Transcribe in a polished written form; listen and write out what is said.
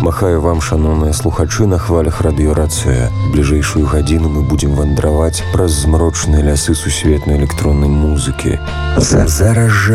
Махаю вам, шаноўныя слухачы, на хвалях радыёрацыя. Бліжэйшую гадзіну мы будзем вандраваць праз змрочныя лясы сусветнай электроннай музыкі. Зараз жа